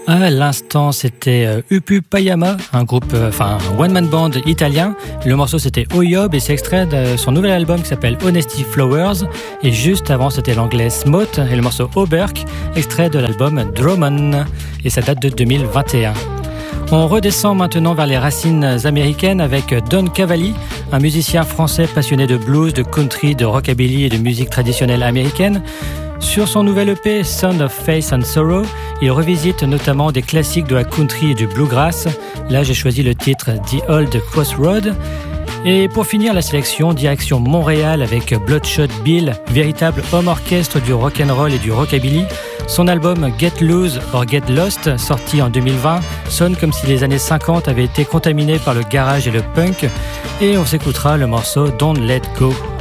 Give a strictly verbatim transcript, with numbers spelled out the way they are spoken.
À l'instant, c'était euh, Upu Payama, un groupe, euh, enfin un one-man band italien. Le morceau c'était Oyob et c'est extrait de son nouvel album qui s'appelle Honesty Flowers. Et juste avant, c'était l'anglais Smote et le morceau Oberk, extrait de l'album Drummond. Et ça date de deux mille vingt et un. On redescend maintenant vers les racines américaines avec Don Cavalli, un musicien français passionné de blues, de country, de rockabilly et de musique traditionnelle américaine. Sur son nouvel E P Sound of Faith and Sorrow, il revisite notamment des classiques de la country et du bluegrass. Là, j'ai choisi le titre The Old Crossroad. Et pour finir la sélection, direction Montréal avec Bloodshot Bill, véritable homme orchestre du rock'n'roll et du rockabilly. Son album Get Loose or Get Lost, sorti en deux mille vingt, sonne comme si les années cinquante avaient été contaminées par le garage et le punk. Et on s'écoutera le morceau Don't Let Go.